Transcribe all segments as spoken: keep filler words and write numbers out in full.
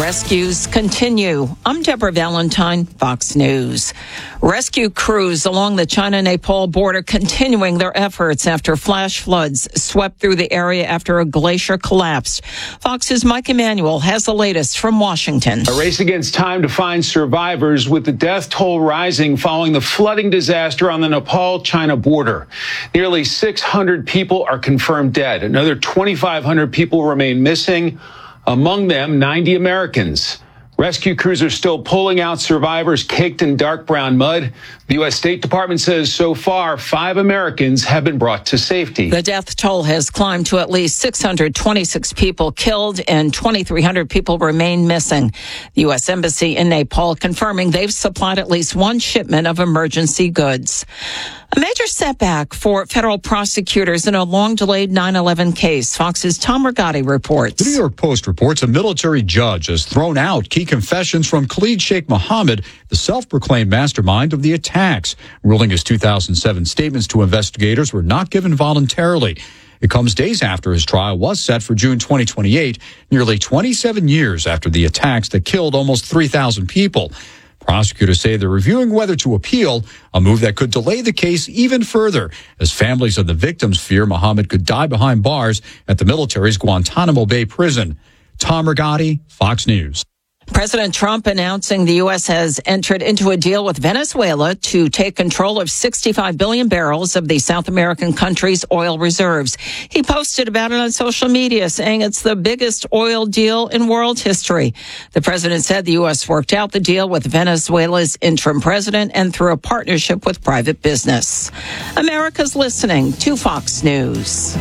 Rescues continue. I'm Deborah Valentine, Fox News. Rescue crews along the China-Nepal border continuing their efforts after flash floods swept through the area after a glacier collapsed. Fox's Mike Emanuel has the latest from Washington. A race against time to find survivors, with the death toll rising following the flooding disaster on the Nepal-China border. Nearly six hundred people are confirmed dead. Another twenty-five hundred people remain missing. Among them, ninety Americans. Rescue crews are still pulling out survivors caked in dark brown mud. The U S State Department says so far, five Americans have been brought to safety. The death toll has climbed to at least six hundred twenty-six people killed and twenty-three hundred people remain missing. The U S Embassy in Nepal confirming they've supplied at least one shipment of emergency goods. A major setback for federal prosecutors in a long-delayed nine eleven case. Fox's Tom Rigotti reports. The New York Post reports a military judge has thrown out key confessions from Khalid Sheikh Mohammed, the self-proclaimed mastermind of the attacks, ruling his two thousand seven statements to investigators were not given voluntarily. It comes days after his trial was set for June twenty twenty-eight, nearly twenty-seven years after the attacks that killed almost three thousand people. Prosecutors say they're reviewing whether to appeal, a move that could delay the case even further, as families of the victims fear Mohammed could die behind bars at the military's Guantanamo Bay prison. Tom Rigotti, Fox News. President Trump announcing the U S has entered into a deal with Venezuela to take control of sixty-five billion barrels of the South American country's oil reserves. He posted about it on social media, saying it's the biggest oil deal in world history. The president said the U S worked out the deal with Venezuela's interim president and through a partnership with private business. America's listening to Fox News.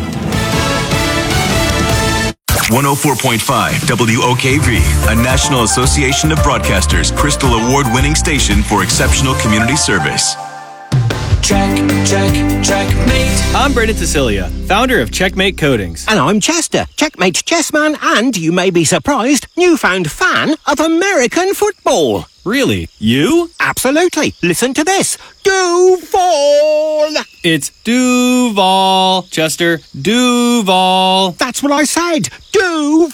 one oh four point five W O K V, a National Association of Broadcasters Crystal Award-winning station for exceptional community service. Check, check, checkmate. I'm Brendan Cecilia, founder of Checkmate Coatings. And I'm Chester, Checkmate chessman and, you may be surprised, newfound fan of American football. Really? You? Absolutely. Listen to this. Duval! It's Duval, Chester. Duval. That's what I said. Duval!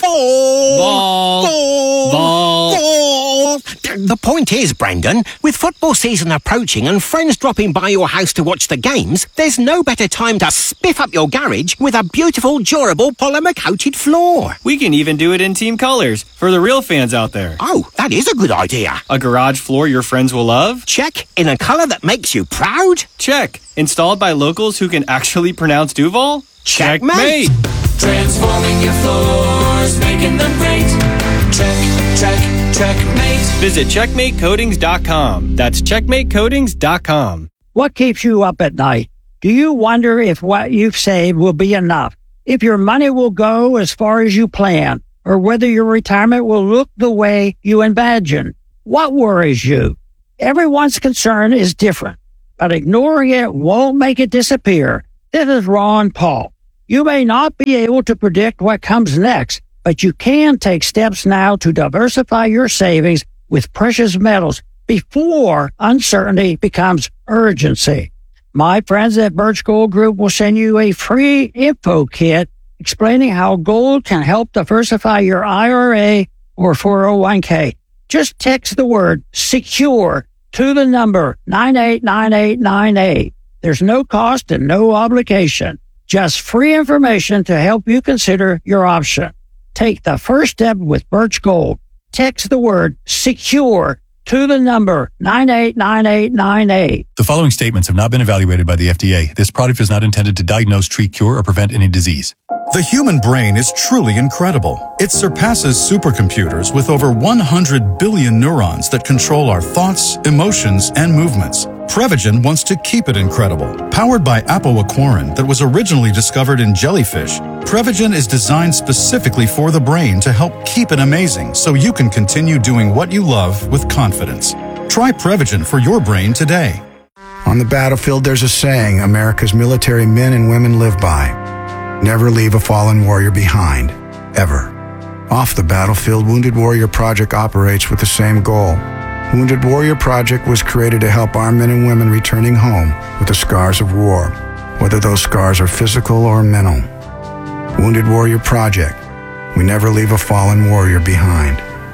Ball. Ball. Ball. Ball. The point is, Brendan, with football season approaching and friends dropping by your house to watch the games, there's no better time to spiff up your garage with a beautiful, durable, polymer-coated floor. We can even do it in team colors for the real fans out there. Oh, that is a good idea. A garage floor your friends will love? Check. In a color that makes you proud? Check. Installed by locals who can actually pronounce Duval? Checkmate. Transforming your floors, making them great. Check, check, checkmate. Visit checkmate coatings dot com. That's checkmate coatings dot com. What keeps you up at night? Do you wonder if what you've saved will be enough? If your money will go as far as you plan? Or whether your retirement will look the way you imagine? What worries you? Everyone's concern is different, but ignoring it won't make it disappear. This is Ron Paul. You may not be able to predict what comes next, but you can take steps now to diversify your savings with precious metals before uncertainty becomes urgency. My friends at Birch Gold Group will send you a free info kit explaining how gold can help diversify your I R A or four oh one k. Just text the word SECURE to the number nine eight nine eight nine eight. There's no cost and no obligation. Just free information to help you consider your option. Take the first step with Birch Gold. Text the word SECURE to the number nine eight nine eight nine eight. The following statements have not been evaluated by the F D A. This product is not intended to diagnose, treat, cure, or prevent any disease. The human brain is truly incredible. It surpasses supercomputers with over one hundred billion neurons that control our thoughts, emotions, and movements. Prevagen wants to keep it incredible. Powered by apoaquarin that was originally discovered in jellyfish, Prevagen is designed specifically for the brain to help keep it amazing so you can continue doing what you love with confidence. Try Prevagen for your brain today. On the battlefield, there's a saying America's military men and women live by. Never leave a fallen warrior behind, ever. Off the battlefield, Wounded Warrior Project operates with the same goal. Wounded Warrior Project was created to help our men and women returning home with the scars of war, whether those scars are physical or mental. Wounded Warrior Project. We never leave a fallen warrior behind.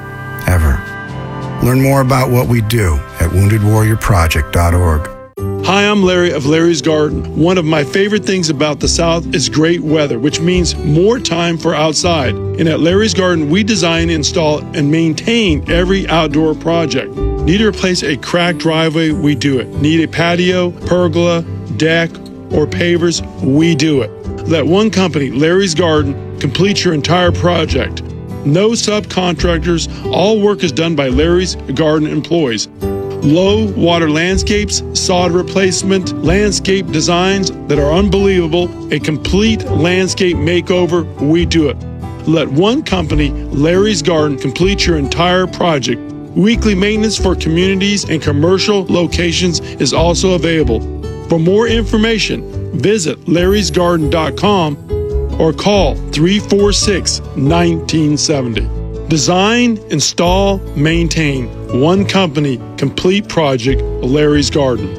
ever. Learn more about what we do at wounded warrior project dot org. Hi, I'm Larry of Larry's Garden. One of my favorite things about the South is great weather, which means more time for outside. And at Larry's Garden, we design, install, and maintain every outdoor project. Need to replace a cracked driveway? We do it. Need a patio, pergola, deck, or pavers? We do it. Let one company, Larry's Garden, complete your entire project. No subcontractors. All work is done by Larry's Garden employees. Low water landscapes, sod replacement, landscape designs that are unbelievable, a complete landscape makeover, we do it. Let one company, Larry's Garden, complete your entire project. Weekly maintenance for communities and commercial locations is also available. For more information, visit larrys garden dot com or call three four six, one nine seven zero. Design, install, maintain. One company, complete project, Larry's Garden.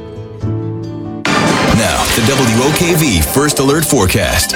Now, the W O K V First Alert Forecast.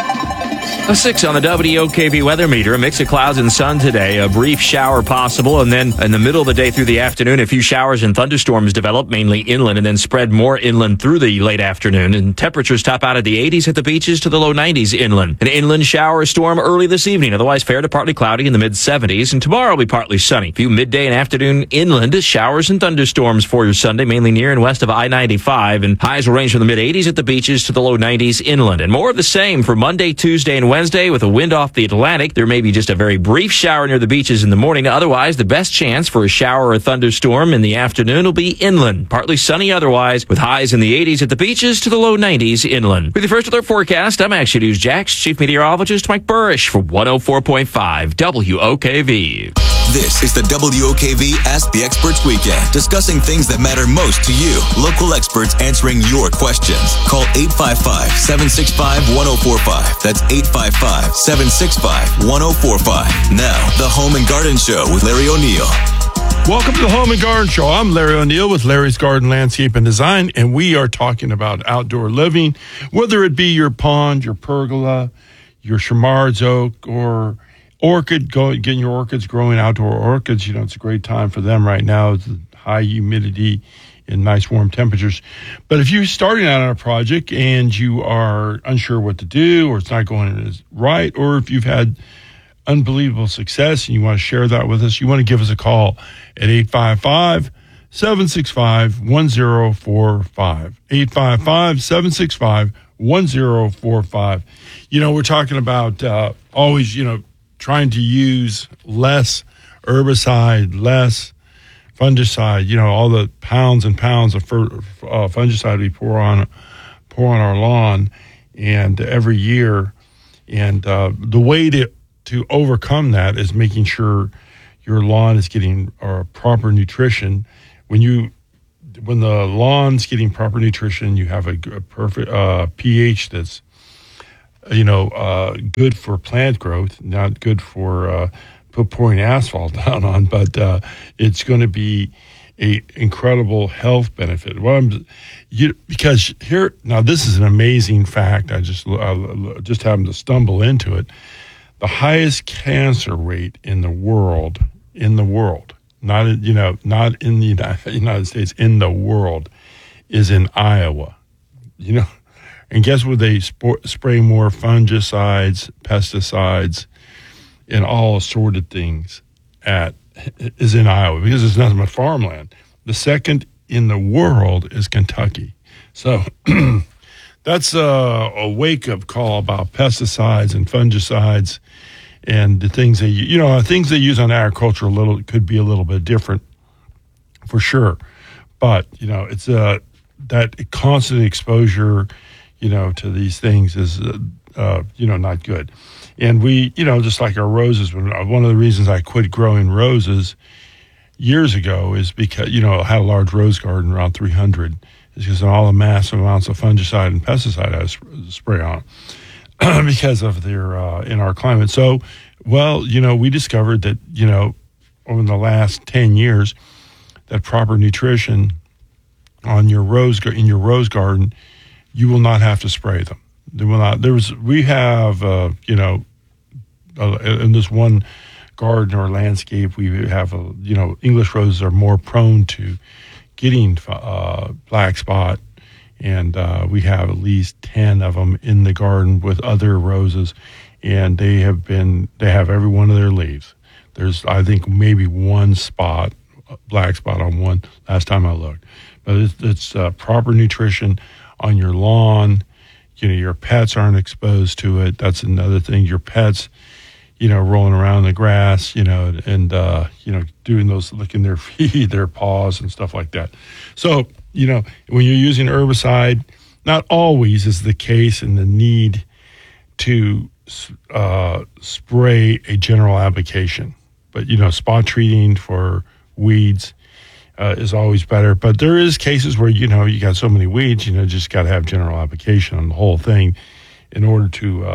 A six on the W O K V weather meter. A mix of clouds and sun today. A brief shower possible. And then in the middle of the day through the afternoon, a few showers and thunderstorms develop, mainly inland, and then spread more inland through the late afternoon. And temperatures top out at the eighties at the beaches to the low nineties inland. An inland shower storm early this evening. Otherwise fair to partly cloudy in the mid seventies. And tomorrow will be partly sunny. A few midday and afternoon inland showers and thunderstorms for your Sunday, mainly near and west of I ninety-five. And highs will range from the mid eighties at the beaches to the low nineties inland. And more of the same for Monday, Tuesday, and Wednesday with a wind off the Atlantic. There may be just a very brief shower near the beaches in the morning. Otherwise, the best chance for a shower or thunderstorm in the afternoon will be inland. Partly sunny otherwise, with highs in the eighties at the beaches to the low nineties inland. With your First Alert Forecast, I'm Action News Jax Chief Meteorologist Mike Burrish for one oh four point five W O K V. This is the W O K V Ask the Experts Weekend, discussing things that matter most to you. Local experts answering your questions. Call eight five five, seven six five, one oh four five. That's eight five five, seven six five, one oh four five. Now, the Home and Garden Show with Larry O'Neill. Welcome to the Home and Garden Show. I'm Larry O'Neill with Larry's Garden Landscape and Design, and we are talking about outdoor living, whether it be your pond, your pergola, your Chamards oak, or orchid, go, getting your orchids growing, outdoor orchids. You know, it's a great time for them right now. It's high humidity and nice warm temperatures. But if you're starting out on a project and you are unsure what to do, or it's not going as right, or if you've had unbelievable success and you want to share that with us, you want to give us a call at eight five five, seven six five, one oh four five. eight five five, seven six five, one oh four five. You know, we're talking about uh, always, you know, trying to use less herbicide, less fungicide, you know, all the pounds and pounds of fer- uh, fungicide we pour on pour on our lawn and every year. And uh, the way to, to overcome that is making sure your lawn is getting uh, proper nutrition. When you when the lawn's getting proper nutrition, you have a, a perfect uh, pH that's you know, uh, good for plant growth, not good for uh, pouring asphalt down on, but uh, it's going to be a incredible health benefit. Well, I'm, you, because here now, this is an amazing fact. I just uh, just happened to stumble into it. The highest cancer rate in the world, in the world, not you know, not in the United, United States, in the world, is in Iowa. You know. And guess what? They sp- spray more fungicides, pesticides, and all assorted things at is in Iowa because it's nothing but farmland. The second in the world is Kentucky. So that's a, a wake-up call about pesticides and fungicides and the things they you know things they use on agriculture. A little could be a little bit different for sure, but you know it's a that constant exposure, you know, to these things is, uh, uh, you know, not good. And we, you know, just like our roses, one of the reasons I quit growing roses years ago is because, you know, I had a large rose garden, around three hundred, is because of all the massive amounts of fungicide and pesticide I sp- spray on because of their, uh, in our climate. So, well, you know, we discovered that, you know, over the last ten years, that proper nutrition on your rose, in your rose garden, you will not have to spray them. They will not. There was. We have. Uh, you know, uh, in this one garden or landscape, we have a, you know, English roses are more prone to getting uh, black spot. And uh, we have at least ten of them in the garden with other roses. And they have been, they have every one of their leaves. There's, I think, maybe one spot, black spot on one last time I looked. But it's, it's uh, proper nutrition on your lawn. You know, your pets aren't exposed to it. That's another thing. Your pets, you know, rolling around in the grass, you know, and, uh, you know, doing those, licking their feet, their paws and stuff like that. So, you know, when you're using herbicide, not always is the case in the need to uh, spray a general application. But, you know, spot treating for weeds uh, is always better. But there is cases where, you know, you got so many weeds, you know, just got to have general application on the whole thing in order to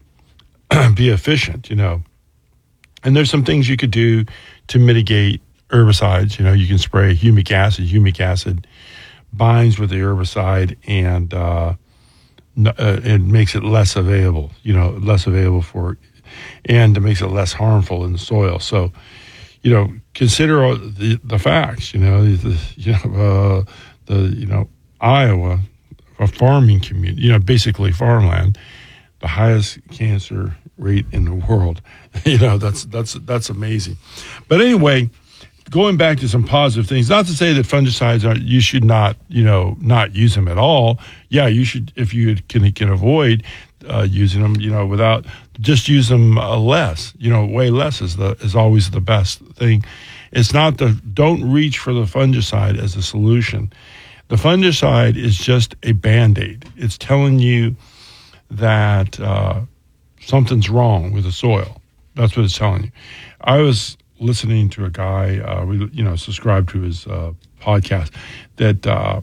uh, be efficient, you know. And there's some things you could do to mitigate herbicides. You know, you can spray humic acid. Humic acid binds with the herbicide and uh, uh, it makes it less available, you know, less available for, and it makes it less harmful in the soil. So, you know, consider all the, the facts, you know, the, you know, uh, the, you know, Iowa, a farming community, you know, basically farmland, the highest cancer rate in the world. You know, that's, that's, that's amazing. But anyway, going back to some positive things, not to say that fungicides are, you should not, you know, not use them at all. Yeah, you should, if you can, can avoid uh, using them, you know, without, just use them uh, less, you know, way less is the, is always the best thing. It's not the, don't reach for the fungicide as a solution. The fungicide is just a Band-Aid. It's telling you that uh, something's wrong with the soil. That's what it's telling you. I was listening to a guy, uh, you know, subscribe to his uh, podcast, that uh,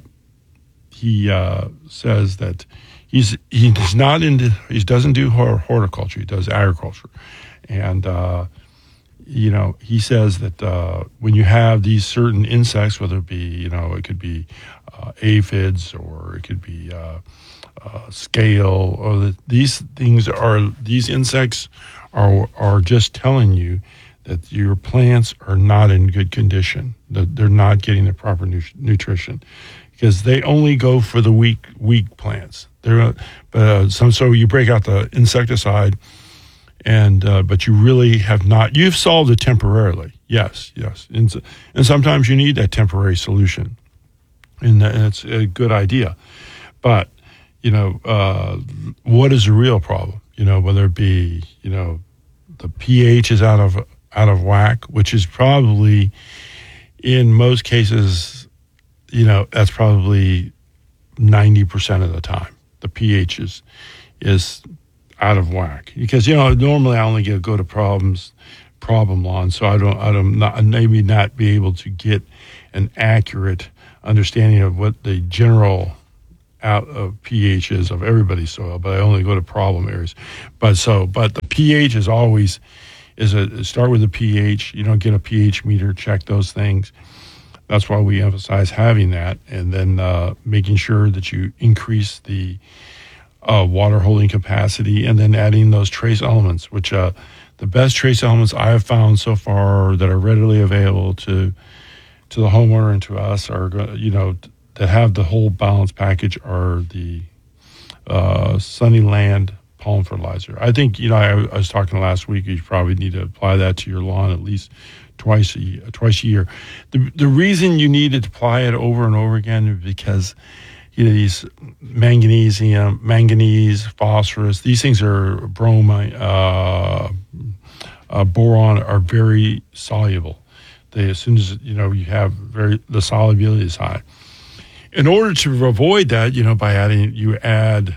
he uh, says that he's he's not into, he doesn't do horticulture, he does agriculture. And, uh, you know, he says that uh, when you have these certain insects, whether it be, you know, it could be uh, aphids or it could be uh, uh, scale, or the, these things are, these insects are are just telling you that your plants are not in good condition, that they're not getting the proper nu- nutrition, because they only go for the weak weak plants. They're uh, some so you break out the insecticide, and uh, but you really have not. You've solved it temporarily, yes, yes, and, and sometimes you need that temporary solution, and, and it's a good idea. But you know, uh, what is the real problem? You know, whether it be, you know, the pH is out of out of whack, which is probably, in most cases, you know, that's probably ninety percent of the time. The pH is is out of whack, because, you know, normally I only get go to problems, problem lawn, so I don't, I don't, not, maybe not be able to get an accurate understanding of what the general out of pH is of everybody's soil, but I only go to problem areas. But so, but the pH is always, is a, start with the pH. You don't get a pH meter, check those things. That's why we emphasize having that, and then uh, making sure that you increase the uh, water holding capacity, and then adding those trace elements, which uh, the best trace elements I have found so far that are readily available to to the homeowner and to us are, you know, that have the whole balance package are the uh, Sunnyland pollen fertilizer. I think, you know, I, I was talking last week, you probably need to apply that to your lawn at least twice a year, twice a year. The the reason you need to apply it over and over again is because, you know, these magnesium, manganese, phosphorus, these things are bromine, uh, uh, boron are very soluble. They, as soon as, you know, you have very, the solubility is high. In order to avoid that, you know, by adding, you add,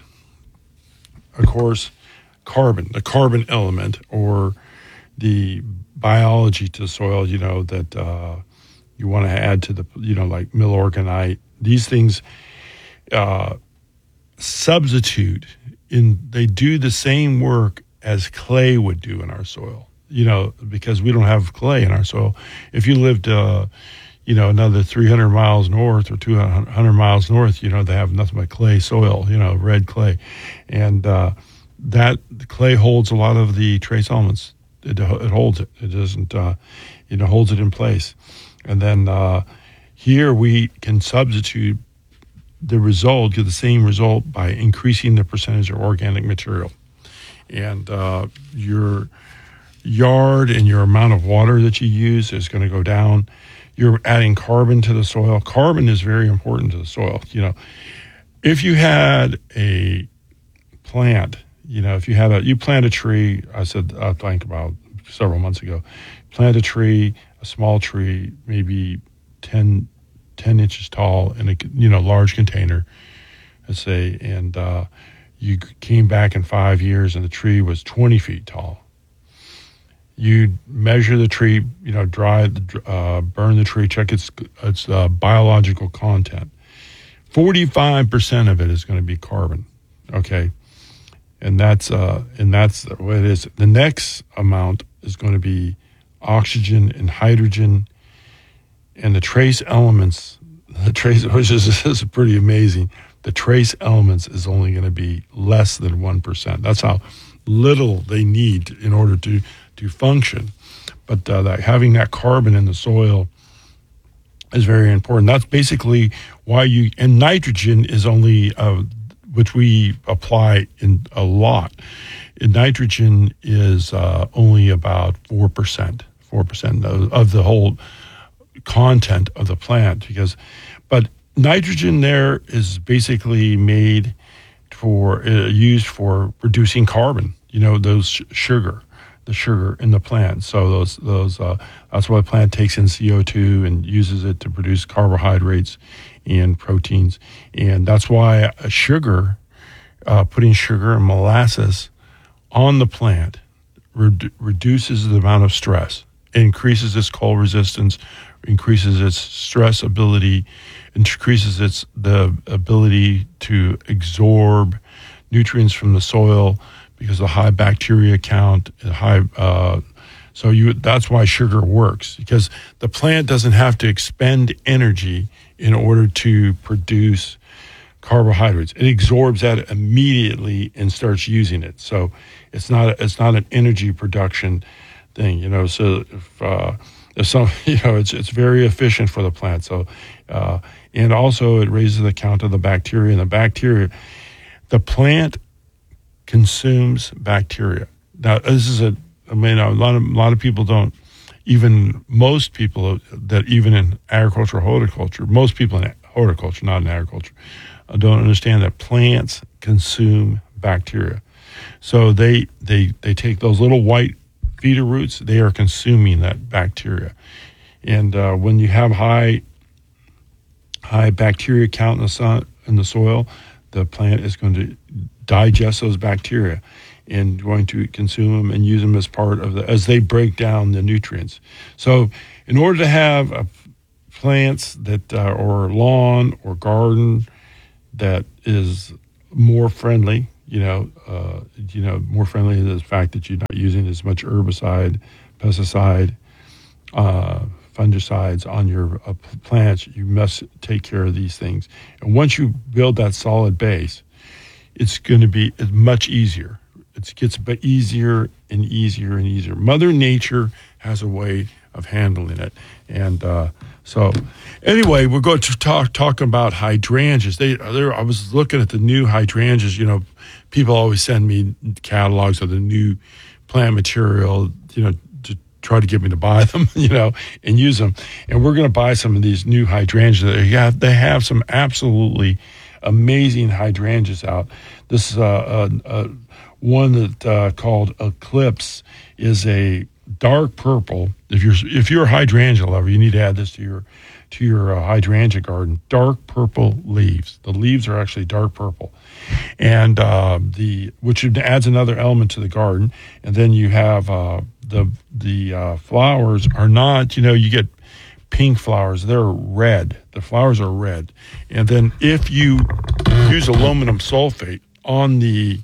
of course, carbon, the carbon element, or the biology to the soil, you know, that uh, you want to add to the, you know, like milorganite. These things uh, substitute in, they do the same work as clay would do in our soil, you know, because we don't have clay in our soil. If you lived, uh, you know, another three hundred miles north or two hundred miles north, you know, they have nothing but clay soil, you know, red clay. And uh, that clay holds a lot of the trace elements it, it holds it. It doesn't, uh, you know, holds it in place. And then uh, here we can substitute the result, get the same result by increasing the percentage of organic material. And uh, your yard and your amount of water that you use is going to go down. You're adding carbon to the soil. Carbon is very important to the soil. You know, if you had a plant, you know, if you had a, you plant a tree, I said, I think about several months ago, plant a tree, a small tree, maybe ten, ten inches tall in a, you know, large container, let's say, and uh, you came back in five years and the tree was twenty feet tall. You measure the tree, you know, dry, uh, burn the tree, check its its uh, biological content. forty-five percent of it is going to be carbon, okay? And that's uh, and that's what it is. The next amount is going to be oxygen and hydrogen, and the trace elements. The trace, which is, is pretty amazing. The trace elements is only going to be less than one percent. That's how little they need in order to to function. But uh, that having that carbon in the soil is very important. That's basically why you, and nitrogen is only, uh, which we apply in a lot. And nitrogen is uh, only about four percent, four percent of, of the whole content of the plant. Because, but nitrogen there is basically made for, uh, used for producing carbon, you know, those sh- sugar. the sugar in the plant. So those those uh, that's why the plant takes in C O two and uses it to produce carbohydrates and proteins. And that's why a sugar, uh, putting sugar and molasses on the plant re- reduces the amount of stress, increases its cold resistance, increases its stress ability, increases its the ability to absorb nutrients from the soil, because of the high bacteria count, high, uh, so you that's why sugar works, because the plant doesn't have to expend energy in order to produce carbohydrates. It absorbs that immediately and starts using it. So it's not it's not an energy production thing, you know. So if uh, if some, you know, it's it's very efficient for the plant. So uh, and also it raises the count of the bacteria, and the bacteria, the plant consumes bacteria. Now, this is a, I mean, a lot of a lot of people don't, even most people that even in agriculture or horticulture, most people in horticulture, not in agriculture, uh, don't understand that plants consume bacteria. So they they they take those little white feeder roots, they are consuming that bacteria. And uh, when you have high high bacteria count in the sun, in the soil, the plant is going to digest those bacteria and going to consume them and use them as part of the, as they break down the nutrients. So in order to have a plants that, uh, or lawn or garden that is more friendly, you know, uh, you know, more friendly to the fact that you're not using as much herbicide, pesticide, uh, fungicides on your uh, plants, you must take care of these things. And once you build that solid base, it's going to be much easier. It gets easier and easier and easier. Mother Nature has a way of handling it. And uh, so anyway, we're going to talk talk about hydrangeas. They, I was looking at the new hydrangeas. You know, people always send me catalogs of the new plant material, you know, to try to get me to buy them, you know, and use them. And we're going to buy some of these new hydrangeas. They have, they have some absolutely amazing hydrangeas out. This uh, uh, uh, one that uh, called Eclipse is a dark purple. If you're if you're a hydrangea lover, you need to add this to your to your uh, hydrangea garden. Dark purple leaves. The leaves are actually dark purple, and uh, the which adds another element to the garden. And then you have uh, the the uh, flowers are not. You know, you get pink flowers. They're red. The flowers are red. And then if you use aluminum sulfate on the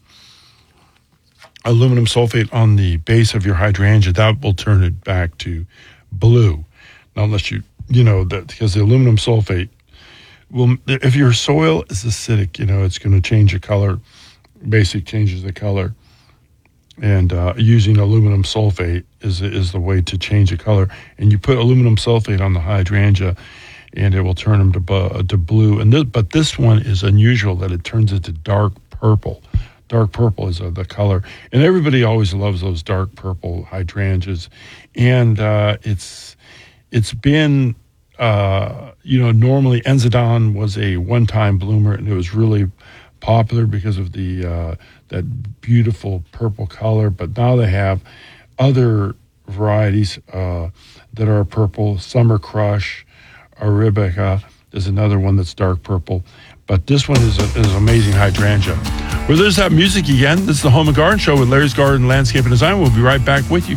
aluminum sulfate on the base of your hydrangea, that will turn it back to blue. Now, unless you, you know, that because the aluminum sulfate will, if your soil is acidic, you know, it's going to change the color. Basic changes the color. And uh, using aluminum sulfate is is the way to change the color. And you put aluminum sulfate on the hydrangea, and it will turn them to bu- to blue. And this, but this one is unusual that it turns into dark purple. Dark purple is uh, the color, and everybody always loves those dark purple hydrangeas. And uh, it's it's been uh, you know normally Enzodon was a one-time bloomer, and it was really popular because of the uh, that beautiful purple color. But now they have other varieties uh, that are purple. Summer Crush, Arabica is another one that's dark purple. But this one is, a, is an amazing hydrangea. Well, there's that music again. This is the Home and Garden Show with Larry's Garden Landscape and Design. We'll be right back with you.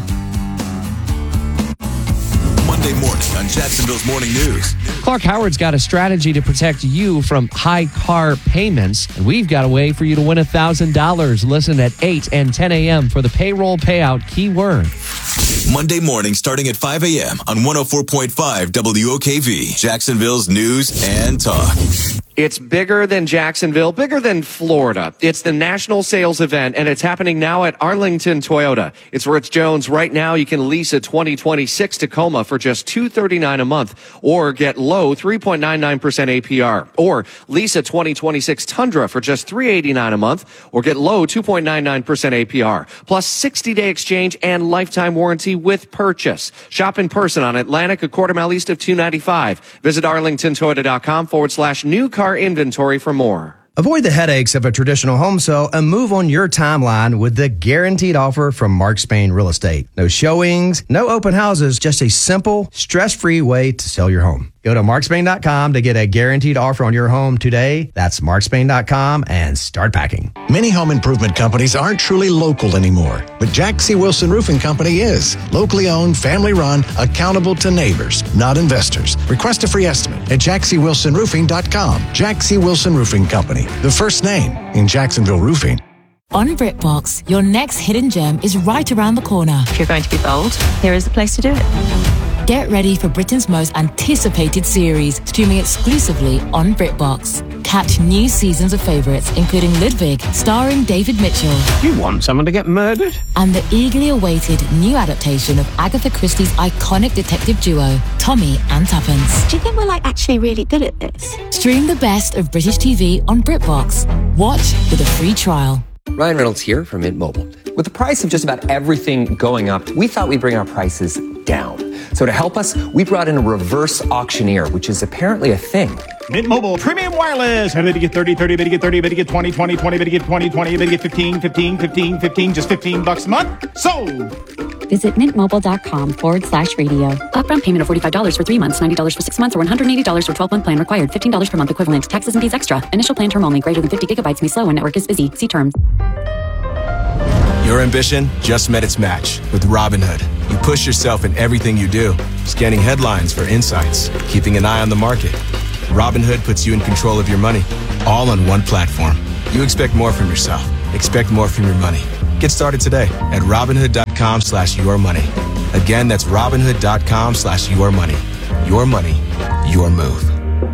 Monday morning on Jacksonville's Morning News. Clark Howard's got a strategy to protect you from high car payments, and we've got a way for you to win one thousand dollars. Listen at eight and ten a.m. for the payroll payout keyword. Monday morning starting at five a.m. on one oh four point five W O K V, Jacksonville's News and Talk. It's bigger than Jacksonville, bigger than Florida. It's the national sales event, and it's happening now at Arlington Toyota. It's Rich Jones. Right now, you can lease a twenty twenty-six Tacoma for just two hundred thirty-nine dollars a month, or get low three point nine nine percent A P R. Or lease a twenty twenty-six Tundra for just three hundred eighty-nine dollars a month, or get low two point nine nine percent A P R. Plus sixty-day exchange and lifetime warranty with purchase. Shop in person on Atlantic, a quarter mile east of two ninety-five. Visit arlingtontoyota.com forward slash new car inventory for more. Avoid the headaches of a traditional home sale and move on your timeline with the guaranteed offer from Mark Spain Real Estate. No showings, no open houses, just a simple, stress-free way to sell your home. Go to mark spain dot com to get a guaranteed offer on your home today. That's mark spain dot com and start packing. Many home improvement companies aren't truly local anymore, but Jack C. Wilson Roofing Company is. Locally owned, family run, accountable to neighbors, not investors. Request a free estimate at jack c wilson roofing dot com. Jack C. Wilson Roofing Company, the first name in Jacksonville roofing. On BritBox, your next hidden gem is right around the corner. If you're going to be bold, here is the place to do it. Get ready for Britain's most anticipated series, streaming exclusively on BritBox. Catch new seasons of favourites, including Ludwig, starring David Mitchell. You want someone to get murdered? And the eagerly awaited new adaptation of Agatha Christie's iconic detective duo, Tommy and Tuppence. Do you think we're like actually really good at this? Stream the best of British T V on BritBox. Watch with a free trial. Ryan Reynolds here from Mint Mobile. With the price of just about everything going up, we thought we'd bring our prices down. So to help us, we brought in a reverse auctioneer, which is apparently a thing. Mint Mobile Premium Wireless. How did you get thirty, thirty, bid you get thirty, bid you get twenty, twenty, twenty, bid you get twenty, twenty, bid you get fifteen, fifteen, fifteen, fifteen, just fifteen bucks a month? Sold! Visit mintmobile.com forward slash radio. Upfront payment of forty-five dollars for three months, ninety dollars for six months, or one hundred eighty dollars for twelve-month plan required. fifteen dollars per month equivalent. Taxes and fees extra. Initial plan term only. Greater than fifty gigabytes may slow when network is busy. See terms. Your ambition just met its match with Robinhood. You push yourself in everything you do, scanning headlines for insights, keeping an eye on the market. Robinhood puts you in control of your money, all on one platform. You expect more from yourself. Expect more from your money. Get started today at Robinhood.com slash your money. Again, that's Robinhood.com slash your money. Your money, your move.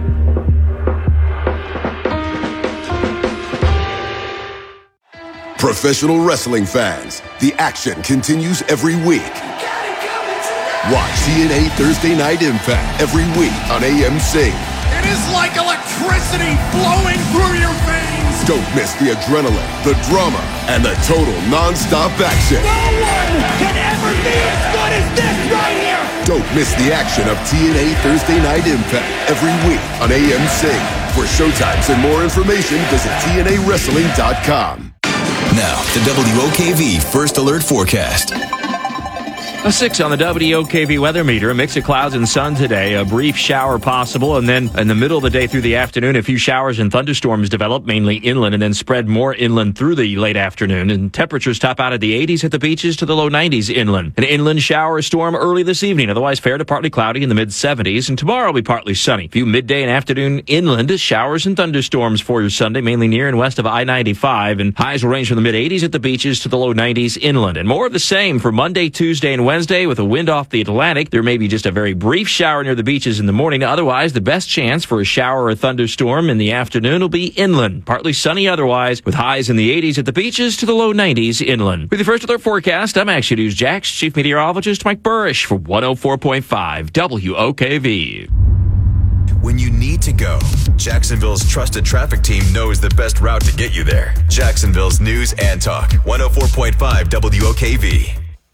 Professional wrestling fans, the action continues every week. Watch T N A Thursday Night Impact every week on A M C. It is like electricity flowing through your veins. Don't miss the adrenaline, the drama, and the total non-stop action. No one can ever be as good as this right here. Don't miss the action of T N A Thursday Night Impact every week on A M C. For showtimes and more information, visit T N A wrestling dot com. Now, the W O K V First Alert Forecast. A six on the W O K V weather meter. A mix of clouds and sun today. A brief shower possible. And then in the middle of the day through the afternoon, a few showers and thunderstorms develop, mainly inland, and then spread more inland through the late afternoon. And temperatures top out at the eighties at the beaches to the low nineties inland. An inland shower storm early this evening. Otherwise fair to partly cloudy in the mid seventies. And tomorrow will be partly sunny. A few midday and afternoon inland showers and thunderstorms for your Sunday, mainly near and west of I ninety-five. And highs will range from the mid eighties at the beaches to the low nineties inland. And more of the same for Monday, Tuesday, and Wednesday. Wednesday with a wind off the Atlantic. There may be just a very brief shower near the beaches in the morning. Otherwise, the best chance for a shower or thunderstorm in the afternoon will be inland. Partly sunny otherwise, with highs in the eighties at the beaches to the low nineties inland. With the First Alert forecast, I'm Action News Jax Chief Meteorologist Mike Burrish for one oh four point five W O K V. When you need to go, Jacksonville's trusted traffic team knows the best route to get you there. Jacksonville's News and Talk, one oh four point five W O K V.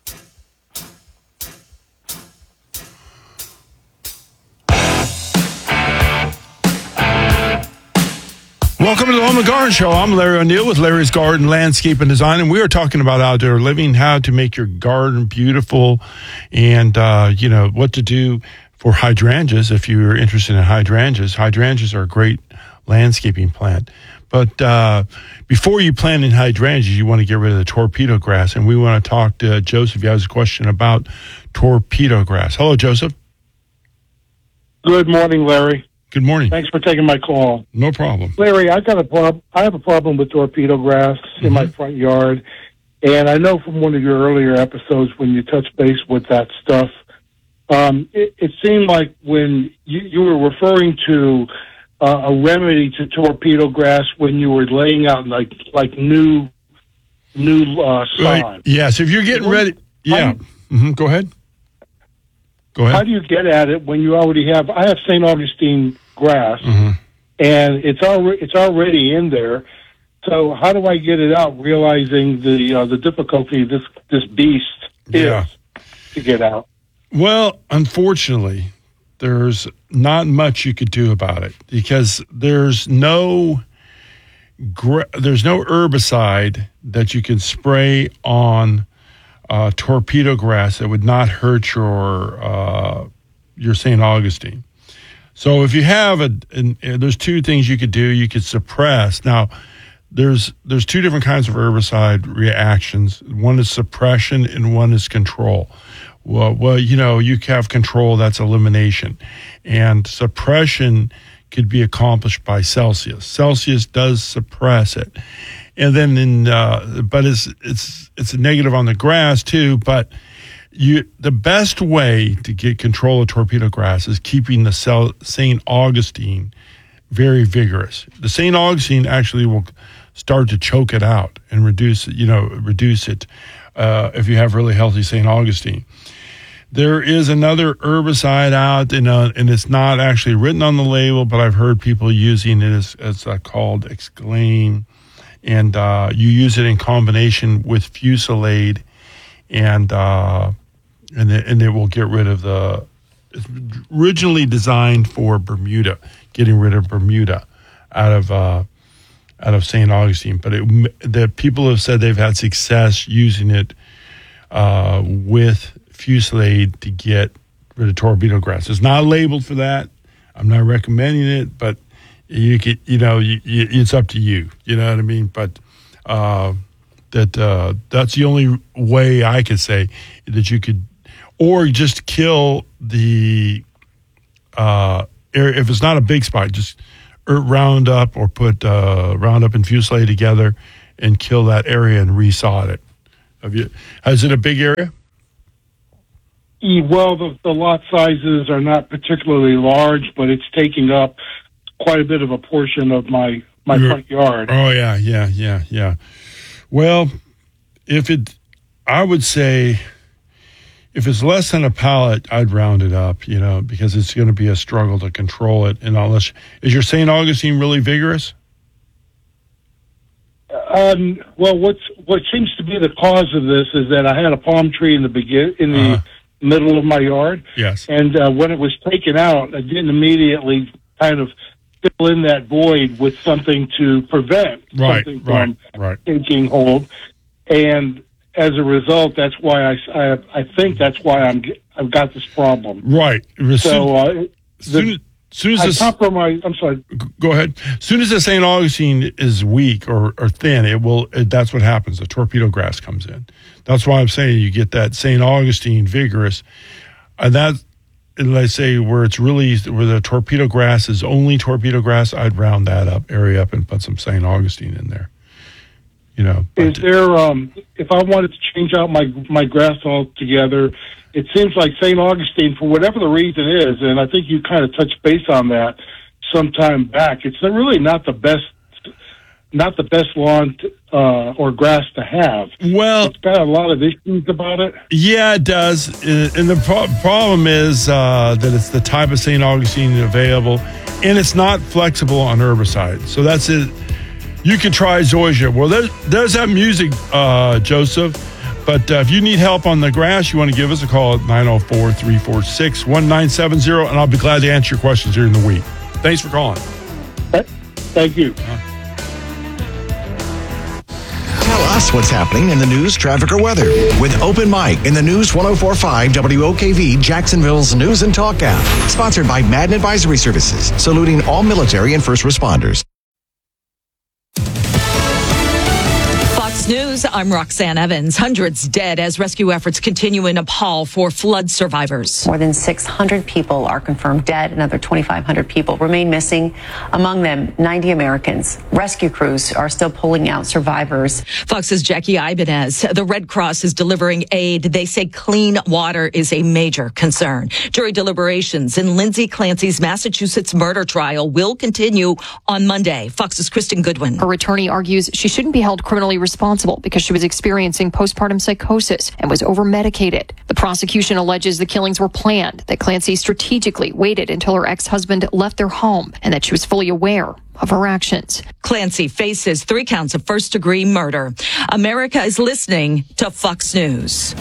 Welcome to the Home and Garden Show. I'm Larry O'Neill with Larry's Garden Landscape and Design, and we are talking about outdoor living, how to make your garden beautiful, and, uh, you know, what to do for hydrangeas if you're interested in hydrangeas. Hydrangeas are a great landscaping plant. But uh, before you plant in hydrangeas, you want to get rid of the torpedo grass, and we want to talk to Joseph. He has a question about torpedo grass. Hello, Joseph. Good morning, Larry. Good morning. Thanks for taking my call. No problem. Larry, I got a prob- I have a problem with torpedo grass mm-hmm. in my front yard. And I know from one of your earlier episodes when you touched base with that stuff, um, it, it seemed like when you, you were referring to uh, a remedy to torpedo grass when you were laying out like like new new uh, sod. Right. Yeah, so if you're getting ready, yeah. Mm-hmm. Go ahead. Go ahead. How do you get at it when you already have? I have Saint Augustine grass, mm-hmm. and it's already it's already in there. So how do I get it out? Realizing the uh, the difficulty this this beast yeah. is to get out. Well, unfortunately, there's not much you could do about it because there's no gra- there's no herbicide that you can spray on uh, torpedo grass that would not hurt your uh, your Saint Augustine. So if you have a, and there's two things you could do. You could suppress. Now, there's there's two different kinds of herbicide reactions. One is suppression and one is control. Well, well, you know, you have control, that's elimination. And suppression could be accomplished by Celsius. Celsius does suppress it. And then in, uh, but it's, it's, it's a negative on the grass too, but you, the best way to get control of torpedo grass is keeping the Saint Augustine very vigorous. The Saint Augustine actually will start to choke it out and reduce it, you know, reduce it, uh, if you have really healthy Saint Augustine. There is another herbicide out, and, uh, and it's not actually written on the label, but I've heard people using it as, as uh, called Exclaim, and uh, you use it in combination with Fusilade, and uh, and it, and it will get rid of the. It's originally designed for Bermuda, getting rid of Bermuda out of uh, out of Saint Augustine, but it, the people have said they've had success using it uh, with Fusilade to get rid of torpedo grass. It's not labeled for that. I'm not recommending it, but you could, you know, you, you, it's up to you. You know what I mean? But uh, that uh, that's the only way I could say that you could, or just kill the uh, area. If it's not a big spot, just round up or put uh, Roundup and Fusilade together and kill that area and resod it. Have you? Is it a big area? Well, the, the lot sizes are not particularly large, but it's taking up quite a bit of a portion of my, my You're, front yard. Oh, yeah, yeah, yeah, yeah. Well, if it, I would say, if it's less than a pallet, I'd round it up, you know, because it's going to be a struggle to control it. And unless, is your Saint Augustine really vigorous? Um, well, what's, what seems to be the cause of this is that I had a palm tree in the begin, in the, uh-huh. middle of my yard. Yes. And uh, when it was taken out, I didn't immediately kind of fill in that void with something to prevent right, something right, from right. taking hold. And as a result, that's why I, I, I think that's why I'm I've got this problem. Right. So uh, soon, soon as I this, compromise. I'm sorry. Go ahead. As soon as the Saint Augustine is weak or, or thin, it will. It, that's what happens. The torpedo grass comes in. That's why I'm saying you get that Saint Augustine vigorous, and that. And I say where it's really where the torpedo grass is only torpedo grass, I'd round that up area up and put some Saint Augustine in there. You know, is there, um, if I wanted to change out my, my grass altogether, it seems like Saint Augustine, for whatever the reason is, and I think you kind of touched base on that some time back, it's really not the best, not the best lawn to, uh, or grass to have. Well, it's got a lot of issues about it. Yeah, it does. And the pro- problem is uh, that it's the type of Saint Augustine available, and it's not flexible on herbicide. So that's it. You can try zoysia. Well, there's, there's that music, uh, Joseph. But uh, if you need help on the grass, you want to give us a call at nine oh four, three four six, one nine seven zero, and I'll be glad to answer your questions during the week. Thanks for calling. Thank you. Uh-huh. Tell us what's happening in the news, traffic, or weather with Open Mic in the News one oh four point five W O K V Jacksonville's News and Talk app. Sponsored by Madden Advisory Services, saluting all military and first responders. News, I'm Roxanne Evans. Hundreds dead as rescue efforts continue in Nepal for flood survivors. More than six hundred people are confirmed dead. Another twenty-five hundred people remain missing. Among them, ninety Americans. Rescue crews are still pulling out survivors. Fox's Jackie Ibanez. The Red Cross is delivering aid. They say clean water is a major concern. Jury deliberations in Lindsay Clancy's Massachusetts murder trial will continue on Monday. Fox's Kristen Goodwin. Her attorney argues she shouldn't be held criminally responsible because she was experiencing postpartum psychosis and was over-medicated. The prosecution alleges the killings were planned, that Clancy strategically waited until her ex-husband left their home, and that she was fully aware of her actions. Clancy faces three counts of first-degree murder. America is listening to Fox News.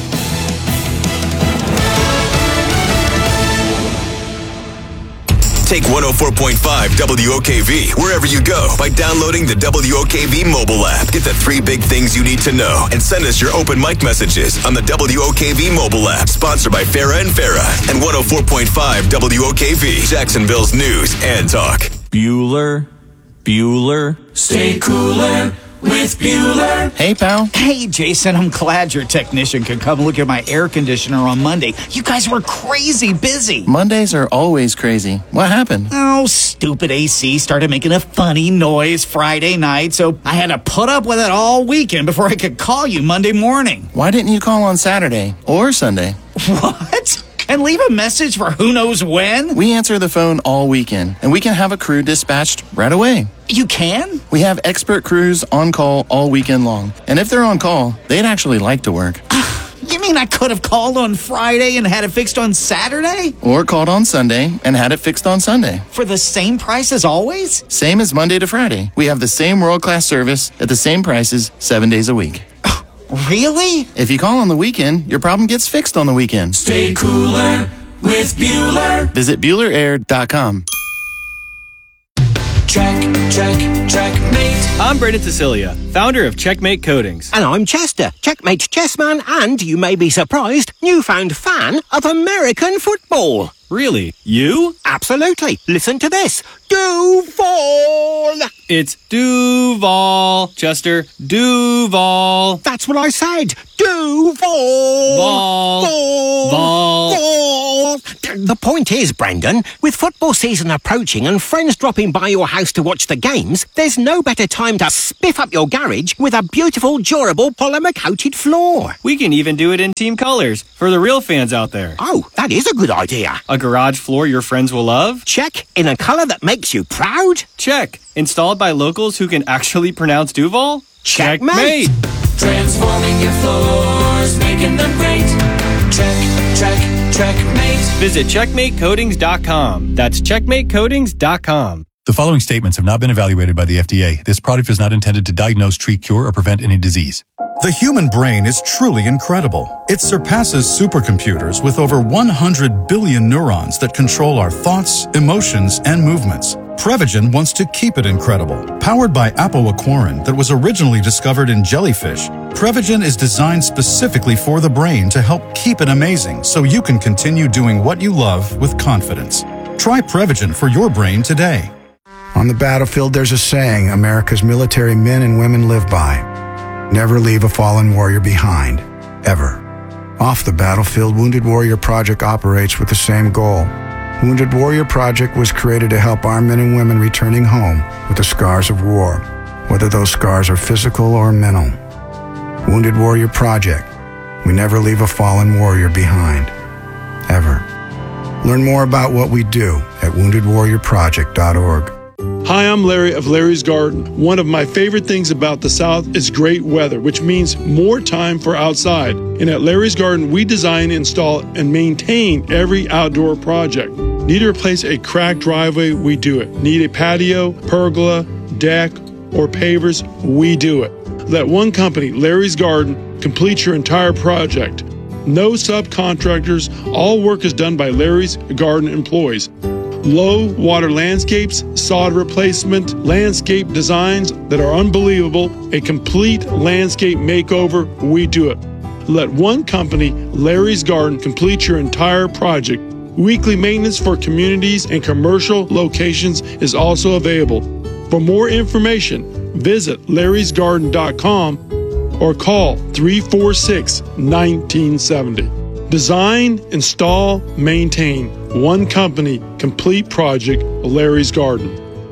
Take one oh four point five W O K V wherever you go by downloading the W O K V mobile app. Get the three big things you need to know and send us your open mic messages on the W O K V mobile app. Sponsored by Farah and Farah and one oh four point five W O K V, Jacksonville's News and Talk. Bueller, Bueller, stay cooler with Bueller. Hey, pal. Hey, Jason. I'm glad your technician could come look at my air conditioner on Monday. You guys were crazy busy. Mondays are always crazy. What happened? Oh, stupid A C started making a funny noise Friday night, so I had to put up with it all weekend before I could call you Monday morning. Why didn't you call on Saturday or Sunday? What? And leave a message for who knows when? We answer the phone all weekend, and we can have a crew dispatched right away. You can? We have expert crews on call all weekend long. And if they're on call, they'd actually like to work. You mean I could have called on Friday and had it fixed on Saturday? Or called on Sunday and had it fixed on Sunday. For the same price as always? Same as Monday to Friday. We have the same world-class service at the same prices seven days a week. Really? If you call on the weekend, your problem gets fixed on the weekend. Stay cooler with Bueller. Visit Bueller Air dot com. Check, check, checkmate. I'm Brendan Cecilia, founder of Checkmate Coatings. And I'm Chester, Checkmate chessman and, you may be surprised, newfound fan of American football. Really? You? Absolutely. Listen to this. Duval! It's Duval, Chester. Duval. That's what I said. Duval! Ball. Ball. Ball. Ball. The point is, Brendan, with football season approaching and friends dropping by your house to watch the games, there's no better time to spiff up your garage with a beautiful, durable, polymer-coated floor. We can even do it in team colors for the real fans out there. Oh, that is a good idea. A garage floor your friends will love? Check. In a color that makes you proud? Check. Installed by locals who can actually pronounce Duval? Checkmate. Transforming your floors, making them great. Check, check, checkmate. Visit checkmate coatings dot com. That's checkmate coatings dot com. The following statements have not been evaluated by the F D A. This product is not intended to diagnose, treat, cure, or prevent any disease. The human brain is truly incredible. It surpasses supercomputers with over one hundred billion neurons that control our thoughts, emotions, and movements. Prevagen wants to keep it incredible. Powered by apoaquarin that was originally discovered in jellyfish, Prevagen is designed specifically for the brain to help keep it amazing so you can continue doing what you love with confidence. Try Prevagen for your brain today. On the battlefield, there's a saying America's military men and women live by. Never leave a fallen warrior behind, ever. Off the battlefield, Wounded Warrior Project operates with the same goal. Wounded Warrior Project was created to help our men and women returning home with the scars of war. whether those scars are physical or mental. Wounded Warrior Project. We never leave a fallen warrior behind. Ever. Learn more about what we do at wounded warrior project dot org. Hi, I'm Larry of Larry's Garden. One of my favorite things about the South is great weather, which means more time for outside. And at Larry's Garden, we design, install, and maintain every outdoor project. Need to replace a cracked driveway? We do it. Need a patio, pergola, deck, or pavers? We do it. Let one company, Larry's Garden, complete your entire project. No subcontractors. All work is done by Larry's Garden employees. Low water landscapes, sod replacement, landscape designs that are unbelievable, a complete landscape makeover, we do it. Let one company, Larry's Garden, complete your entire project. Weekly maintenance for communities and commercial locations is also available. For more information, visit larrys garden dot com or call three four six, one nine seven zero. Design, install, maintain. One company, complete project, Larry's Garden.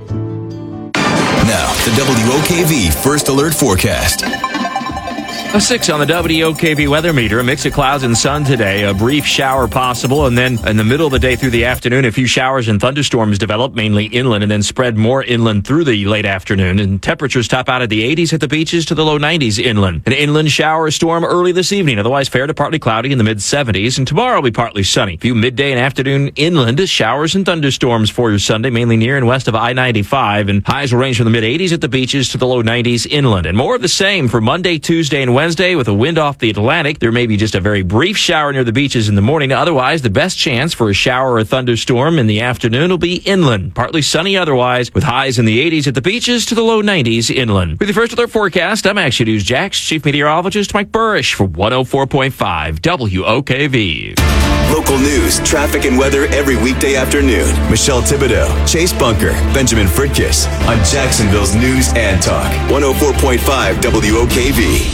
Now, the W O K V First Alert Forecast. A six on the W O K V weather meter. A mix of clouds and sun today. A brief shower possible. And then in the middle of the day through the afternoon, a few showers and thunderstorms develop, mainly inland, and then spread more inland through the late afternoon. And temperatures top out of the eighties at the beaches to the low nineties inland. An inland shower storm early this evening. Otherwise fair to partly cloudy in the mid seventies. And tomorrow will be partly sunny. A few midday and afternoon inland showers and thunderstorms for your Sunday, mainly near and west of I ninety-five. And highs will range from the mid eighties at the beaches to the low nineties inland. And more of the same for Monday, Tuesday, and Wednesday with a wind off the Atlantic. There may be just a very brief shower near the beaches in the morning. Otherwise, the best chance for a shower or thunderstorm in the afternoon will be inland. Partly sunny otherwise, with highs in the eighties at the beaches to the low nineties inland. With your First Alert forecast, I'm Action News Jax Chief Meteorologist Mike Burrish for one oh four point five W O K V. Local news, traffic, and weather every weekday afternoon. Michelle Thibodeau, Chase Bunker, Benjamin Fritkiss on Jacksonville's News and Talk. one oh four point five W O K V.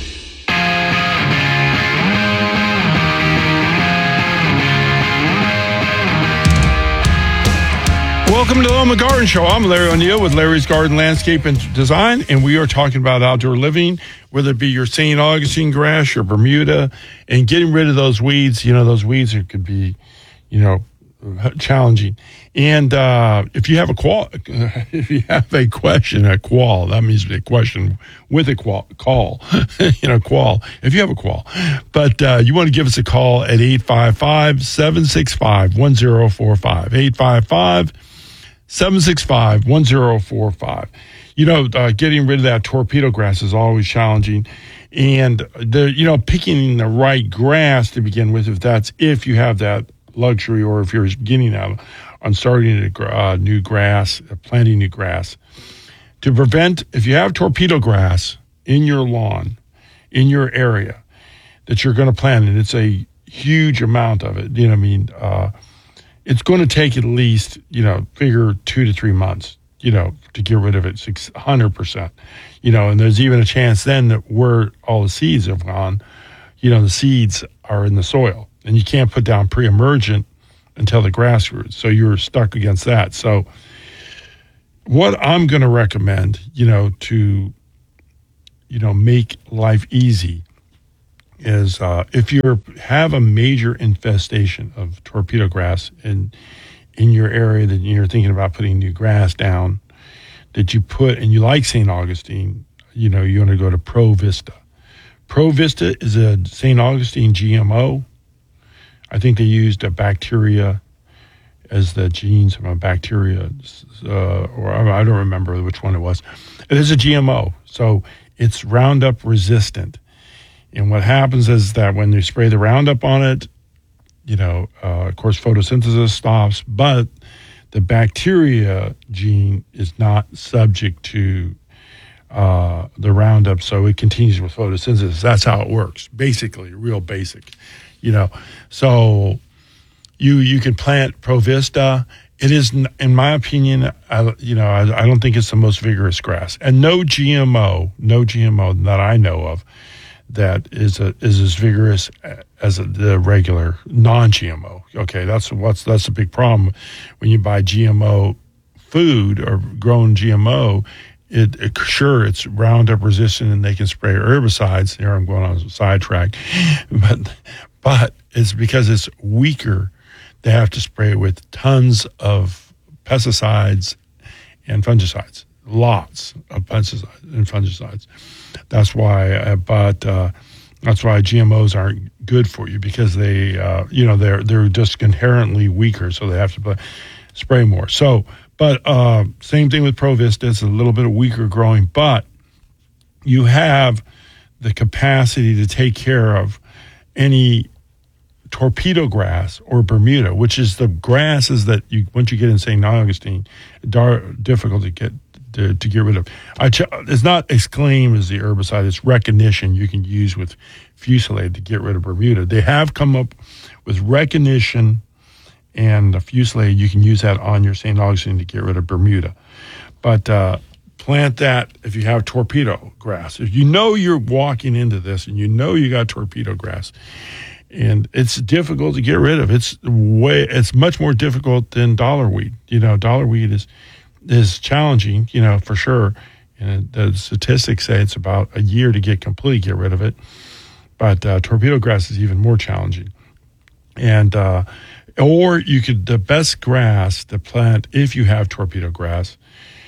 Welcome to the Home and Garden Show. I'm Larry O'Neill with Larry's Garden Landscape and Design, and we are talking about outdoor living, whether it be your Saint Augustine grass, your Bermuda, and getting rid of those weeds. You know, those weeds are, could be, you know, challenging. And uh, if you have a qual, if you have a question, a qual, that means a question with a qual, call, you know, qual. If you have a qual, but uh, you want to give us a call at eight five five, seven six five, one oh four five, eight five five, seven six five, one oh four five. You know, uh, getting rid of that torpedo grass is always challenging. And, the you know, picking the right grass to begin with, if that's, if you have that luxury or if you're getting out on starting a uh, new grass, uh, planting new grass. To prevent, if you have torpedo grass in your lawn, in your area, that you're going to plant, and it's a huge amount of it, you know what I mean, uh, it's going to take at least, you know, figure two to three months, you know, to get rid of it, six hundred percent. You know, and there's even a chance then that where all the seeds have gone, you know, the seeds are in the soil, and you can't put down pre-emergent until the grass grows. So you're stuck against that. So what I'm going to recommend, you know, to, you know, make life easy is uh, if you have a major infestation of torpedo grass in in your area that you're thinking about putting new grass down, that you put, and you like Saint Augustine, you know, you want to go to Pro Vista. Pro Vista is a Saint Augustine G M O. I think they used a bacteria as the genes of a bacteria, uh, or I don't remember which one it was. It is a G M O, so it's Roundup resistant. And what happens is that when you spray the Roundup on it, you know, uh, of course, photosynthesis stops, but the bacteria gene is not subject to uh, the Roundup, so it continues with photosynthesis. That's how it works, basically, real basic, you know. So you you can plant Pro Vista. It is, in my opinion, I, you know, I, I don't think it's the most vigorous grass. And no G M O, no G M O that I know of that is a, is as vigorous as a, the regular non-G M O. Okay, that's what's that's a big problem when you buy G M O food or grown G M O, it, it sure it's Roundup resistant and they can spray herbicides. Here I'm going on a sidetrack, but but it's because it's weaker. They have to spray with tons of pesticides and fungicides, lots of pesticides and fungicides. That's why, uh, but uh, that's why G M Os aren't good for you, because they, uh, you know, they're they're just inherently weaker, so they have to play, spray more. So, but uh, same thing with Provista. It's a little bit weaker growing, but you have the capacity to take care of any torpedo grass or Bermuda, which is the grasses that you once you get in Saint Augustine, dar- difficult to get to, to get rid of. I ch- it's not exclaim as the herbicide; it's recognition you can use with Fusilade to get rid of Bermuda. They have come up with recognition and the Fusilade. You can use that on your Saint Augustine to get rid of Bermuda, but uh, plant that if you have torpedo grass. If you know you're walking into this and you know you got torpedo grass. And it's difficult to get rid of. It's way. It's much more difficult than dollarweed. You know, dollarweed is is challenging. You know, for sure. And the statistics say it's about a year to get completely get rid of it. But uh, torpedo grass is even more challenging. And uh, or you could the best grass to plant if you have torpedo grass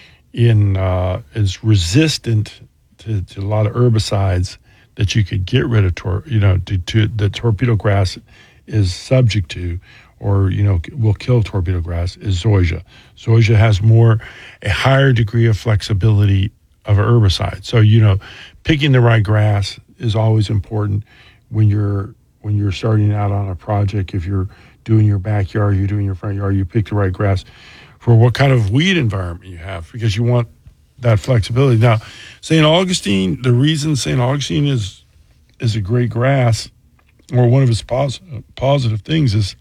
in uh, is resistant to, to a lot of herbicides that you could get rid of, tor- you know, to, to the torpedo grass is subject to, or, you know, will kill torpedo grass, is zoysia. Zoysia has more, a higher degree of flexibility of a herbicide. So, you know, picking the right grass is always important when you're, when you're starting out on a project. If you're doing your backyard, you're doing your front yard, you pick the right grass for what kind of weed environment you have, because you want that flexibility. Now, Saint Augustine, the reason Saint Augustine is is a great grass, or one of its pos- positive things, is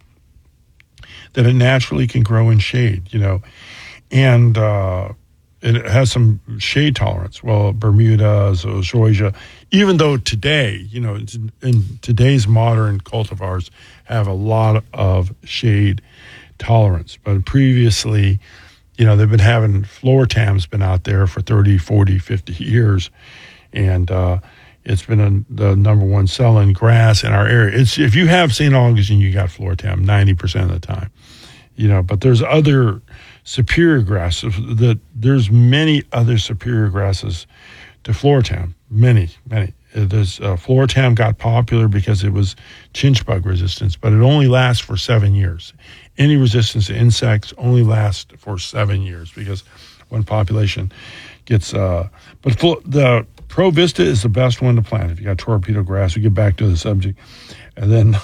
that it naturally can grow in shade, you know, and uh, it has some shade tolerance. Well, Bermuda, zoysia, even though today, you know, in, in today's modern cultivars have a lot of shade tolerance, but previously, you know, they've been having, Floratam's been out there for thirty, forty, fifty years, and uh, it's been a, the number one selling grass in our area. It's if you have Saint Augustine, you got Floratam ninety percent of the time, you know, but there's other superior grasses. That there's many other superior grasses to Floratam, many, many. There's, uh, Floratam got popular because it was chinch bug resistance, but it only lasts for seven years. Any resistance to insects only lasts for seven years because when population gets, uh, but full, the Provista is the best one to plant. If you got torpedo grass, we get back to the subject. And then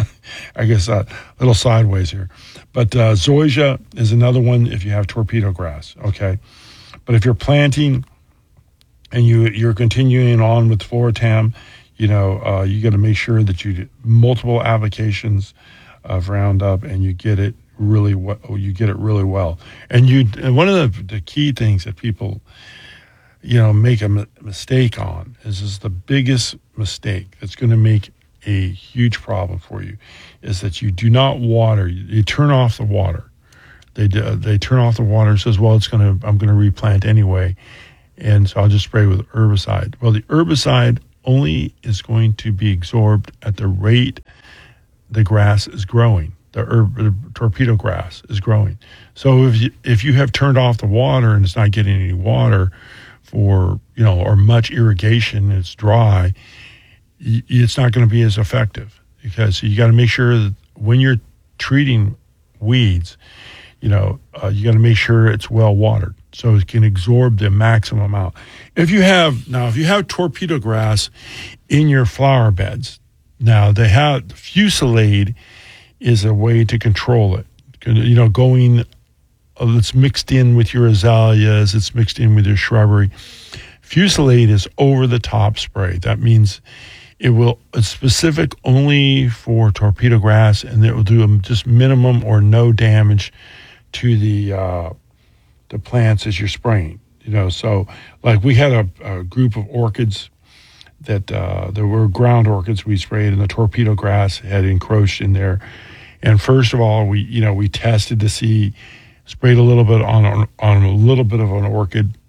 I guess a uh, little sideways here. But uh, zoysia is another one if you have torpedo grass, okay? But if you're planting and you, you're continuing on with Floratam, you know, uh, you got to make sure that you do multiple applications of Roundup and you get it really well. You get it really well. And you, and one of the, the key things that people, you know, make a m- mistake on is, is the biggest mistake that's going to make a huge problem for you is that you do not water. You, you turn off the water. They uh, they turn off the water and says, well, it's going to, I'm going to replant anyway. And so I'll just spray with herbicide. Well, the herbicide only is going to be absorbed at the rate the grass is growing. The, herb, the torpedo grass is growing. So if you, if you have turned off the water and it's not getting any water for, you know, or much irrigation, and it's dry, y- it's not going to be as effective because you got to make sure that when you're treating weeds, you know, uh, you got to make sure it's well watered so it can absorb the maximum amount. If you have, now, if you have torpedo grass in your flower beds, now they have, Fusilade is a way to control it. You know, going, uh, it's mixed in with your azaleas, it's mixed in with your shrubbery. Fusilade is over the top spray. That means it will, it's specific only for torpedo grass and it will do just minimum or no damage to the uh, the plants as you're spraying. You know, so like we had a, a group of orchids that uh, there were ground orchids we sprayed and the torpedo grass had encroached in there. And first of all, we, you know, we tested to see, sprayed a little bit on, on, on a little bit of an orchid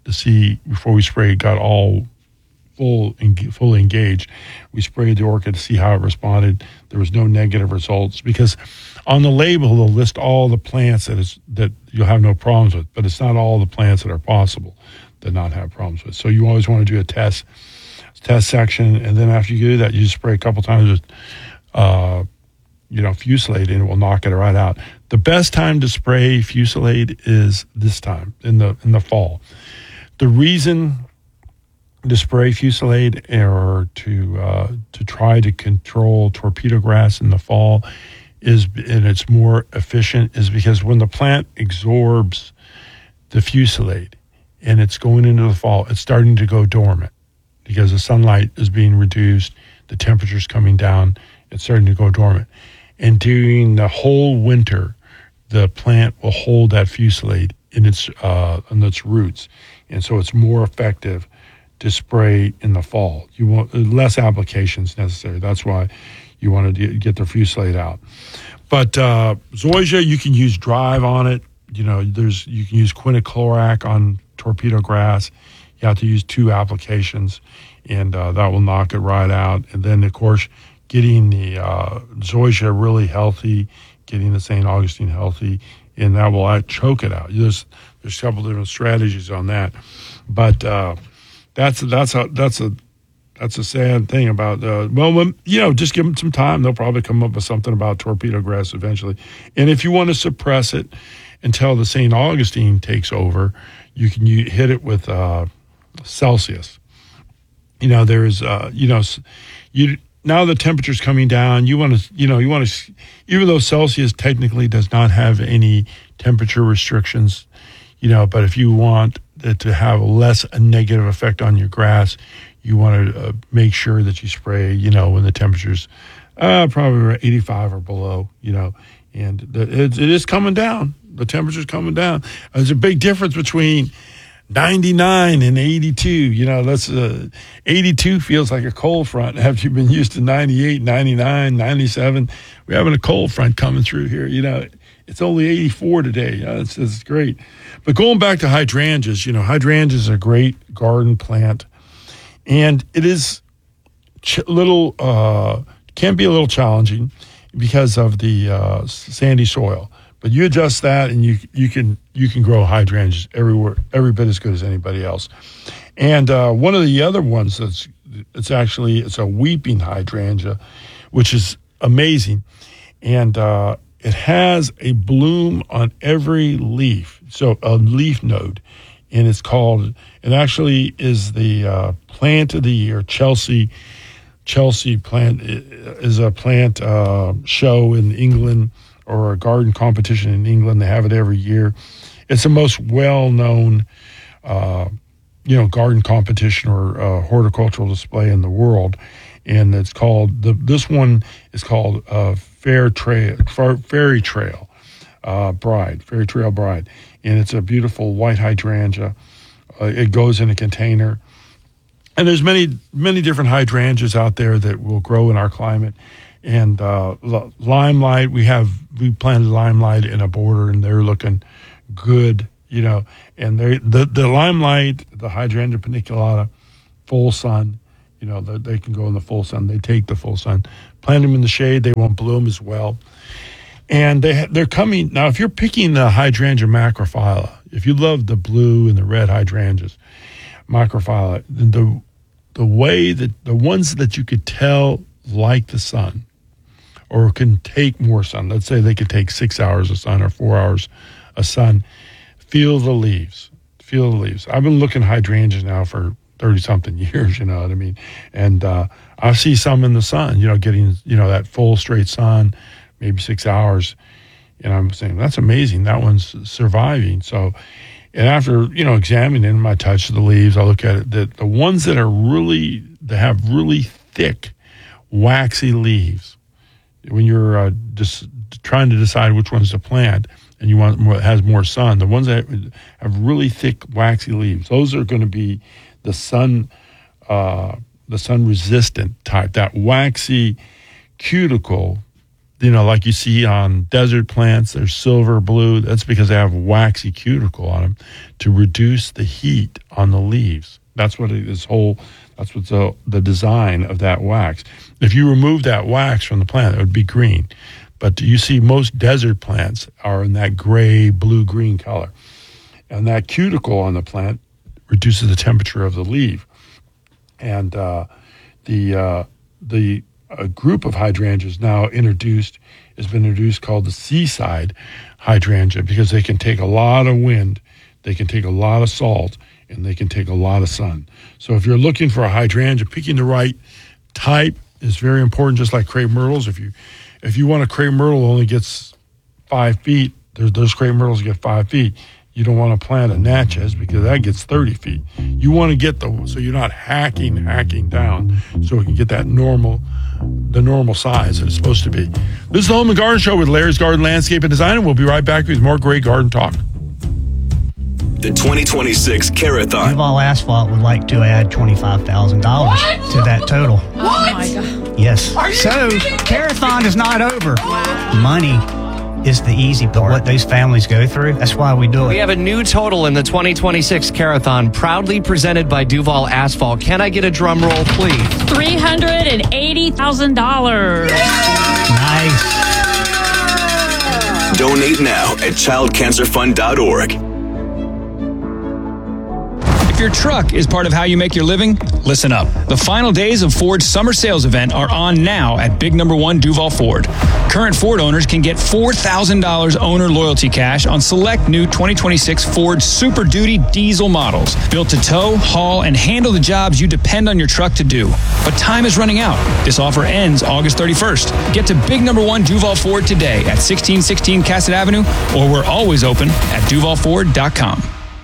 to see before we sprayed got all full and fully engaged. We sprayed the orchid to see how it responded. There was no negative results because on the label they'll list all the plants that is that you'll have no problems with, but it's not all the plants that are possible to not have problems with. So you always want to do a test test section, and then after you do that, you just spray a couple times with uh, you know Fusilade, and it will knock it right out. The best time to spray Fusilade is this time in the in the fall. The reason to spray Fusilade or to uh, to try to control torpedo grass in the fall is, and it's more efficient, is because when the plant absorbs the Fusilade and it's going into the fall, it's starting to go dormant because the sunlight is being reduced, the temperature's coming down, it's starting to go dormant. And during the whole winter, the plant will hold that Fusilade in its uh, in its roots, and so it's more effective to spray in the fall. You want less applications necessary. That's why you want to get the Fusilade out. But uh, Zoysia, you can use Drive on it. You know, there's you can use quinaclorac on torpedo grass. You have to use two applications, and uh, that will knock it right out. And then, of course, getting the uh, Zoysia really healthy, getting the Saint Augustine healthy, and that will uh, choke it out. There's there's a couple different strategies on that, but. Uh, That's that's a that's a that's a sad thing about uh, well, when, you know, just give them some time. They'll probably come up with something about torpedo grass eventually. And if you want to suppress it until the Saint Augustine takes over, you can you hit it with uh, Celsius. You know, there's uh, you know, you now the temperature's coming down. You want to you know you want to even though Celsius technically does not have any temperature restrictions, you know, but if you want to have less a negative effect on your grass, you want to uh, make sure that you spray, you know, when the temperature's uh, probably around eighty-five or below, you know, and the, it, it is coming down. The temperature's coming down. There's a big difference between ninety-nine and eighty-two. You know, that's uh, eighty-two feels like a cold front after you've been used to ninety-eight, ninety-nine, ninety-seven. We're having a cold front coming through here, you know. It's only eighty-four today. You know, it's, it's great. But going back to hydrangeas, you know, hydrangeas are a great garden plant. And it is ch- little, uh, can be a little challenging because of the uh, sandy soil. But you adjust that and you you can you can grow hydrangeas everywhere, every bit as good as anybody else. And uh, one of the other ones that's, it's actually, it's a weeping hydrangea, which is amazing. And, uh, it has a bloom on every leaf, so a leaf node, and it's called, it actually is the uh, plant of the year. Chelsea Chelsea plant is a plant uh, show in England or a garden competition in England. They have it every year. It's the most well-known, uh, you know, garden competition or uh, horticultural display in the world, and it's called, the this one is called uh, Fair Trail, Fairy Trail uh, Bride, Fairy Trail Bride. And it's a beautiful white hydrangea. Uh, it goes in a container. And there's many, many different hydrangeas out there that will grow in our climate. And uh, limelight, we have, we planted limelight in a border and they're looking good, you know. And they the, the limelight, the hydrangea paniculata, full sun, you know, they, they can go in the full sun. They take the full sun. Plant them in the shade, they won't bloom as well. And they, they're coming, now if you're picking the hydrangea macrophylla, if you love the blue and the red hydrangeas, macrophylla, the, the way that, the ones that you could tell like the sun or can take more sun, let's say they could take six hours of sun or four hours of sun, feel the leaves, feel the leaves. I've been looking at hydrangeas now for thirty-something years, you know what I mean? And uh, I see some in the sun, you know, getting, you know, that full straight sun, maybe six hours. And I'm saying, that's amazing. That one's surviving. So, and after, you know, examining them, I touch the leaves, I look at it, the, the ones that are really, that have really thick, waxy leaves, when you're uh, just trying to decide which ones to plant and you want what has more sun, the ones that have really thick, waxy leaves, those are going to be the sun, uh, the sun resistant type. That waxy cuticle you know, like you see on desert plants, they're silver blue. That's because they have waxy cuticle on them to reduce the heat on the leaves. That's what it, this whole, that's what's the, the design of that wax. If you remove that wax from the plant, it would be green. But you see most desert plants are in that gray, blue-green color. And that cuticle on the plant reduces the temperature of the leaf. And uh, the uh, the uh, group of hydrangeas now introduced has been introduced called the seaside hydrangea because they can take a lot of wind, they can take a lot of salt, and they can take a lot of sun. So if you're looking for a hydrangea, picking the right type is very important, just like crepe myrtles. If you if you want a crepe myrtle only gets five feet, there's those crepe myrtles get five feet. You don't want to plant a Natchez because that gets thirty feet. You want to get the, so you're not hacking, hacking down, so we can get that normal, the normal size that it's supposed to be. This is the Home and Garden Show with Larry's Garden Landscape and Design, and we'll be right back with more great garden talk. The twenty twenty-six Carathon. Duval Asphalt would like to add twenty-five thousand dollars to that total. What? Oh my God. Yes. So, Carathon is not over. Wow. Money is the easy part. What those families go through, that's why we do it. We have a new total in the twenty twenty-six Carathon, proudly presented by Duval Asphalt. Can I get a drum roll, please? three hundred eighty thousand dollars. Nice. Donate now at child cancer fund dot org. If your truck is part of how you make your living, listen up. The final days of Ford's summer sales event are on now at Big Number One Duval Ford. Current Ford owners can get four thousand dollars owner loyalty cash on select new twenty twenty-six Ford Super Duty diesel models, built to tow, haul, and handle the jobs you depend on your truck to do. But time is running out. This offer ends August thirty-first. Get to Big Number One Duval Ford today at sixteen sixteen Cassett Avenue, or we're always open at duval ford dot com.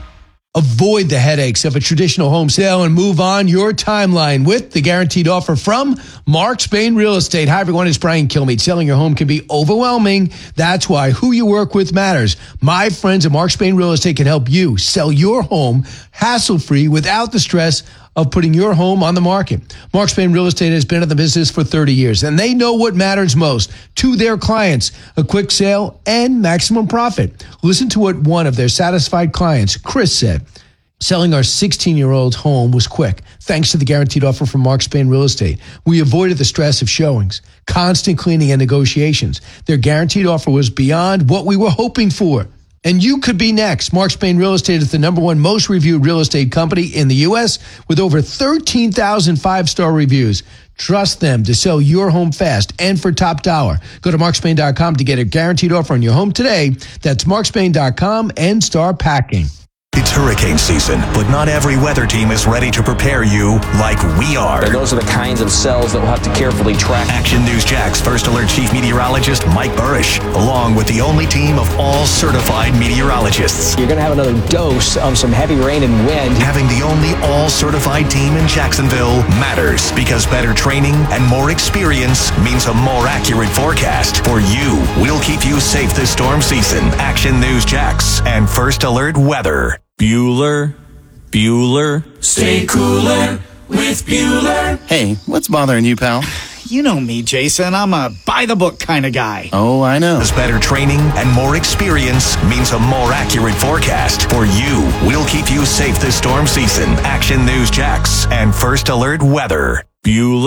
Avoid the headaches of a traditional home sale and move on your timeline with the guaranteed offer from Mark Spain Real Estate. Hi, everyone. It's Brian Kilmeade. Selling your home can be overwhelming. That's why who you work with matters. My friends at Mark Spain Real Estate can help you sell your home hassle-free without the stress of putting your home on the market. Mark Spain Real Estate has been in the business for thirty years, and they know what matters most to their clients, a quick sale and maximum profit. Listen to what one of their satisfied clients, Chris, said. Selling our sixteen-year-old home was quick, thanks to the guaranteed offer from Mark Spain Real Estate. We avoided the stress of showings, constant cleaning, and negotiations. Their guaranteed offer was beyond what we were hoping for. And you could be next. Mark Spain Real Estate is the number one most reviewed real estate company in the U S with over thirteen thousand five-star reviews. Trust them to sell your home fast and for top dollar. Go to mark spain dot com to get a guaranteed offer on your home today. That's mark spain dot com and start packing. It's hurricane season, but not every weather team is ready to prepare you like we are. And those are the kinds of cells that we'll have to carefully track. Action News Jack's First Alert Chief Meteorologist Mike Burrish, along with the only team of all certified meteorologists. You're going to have another dose of some heavy rain and wind. Having the only all-certified team in Jacksonville matters because better training and more experience means a more accurate forecast for you. We'll keep you safe this storm season. Action News Jax and First Alert Weather. Bueller, Bueller. Stay cooler with Bueller. Hey, what's bothering you, pal? You know me, Jason. I'm a by-the-book kind of guy. Oh, I know. As better training and more experience means a more accurate forecast for you. We'll keep you safe this storm season. Action News Jax and First Alert Weather. Bueller.